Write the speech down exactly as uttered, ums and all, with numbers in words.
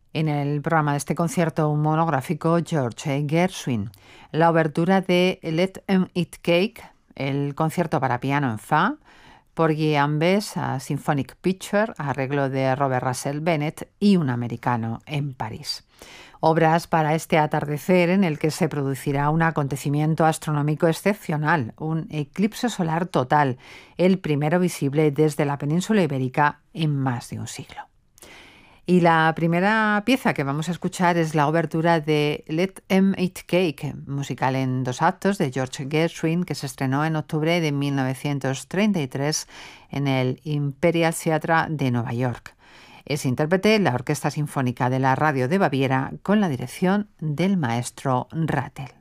En el programa de este concierto monográfico, George Gershwin, la obertura de Let 'em Eat Cake, el concierto para piano en fa, por Guy Bess a Symphonic Picture, arreglo de Robert Russell Bennett y un americano en París. Obras para este atardecer en el que se producirá un acontecimiento astronómico excepcional, un eclipse solar total, el primero visible desde la península ibérica en más de un siglo. Y la primera pieza que vamos a escuchar es la obertura de Let 'em Eat Cake, musical en dos actos de George Gershwin, que se estrenó en octubre de mil novecientos treinta y tres en el Imperial Theatre de Nueva York. Es intérprete la Orquesta Sinfónica de la Radio de Baviera con la dirección del maestro Rattel.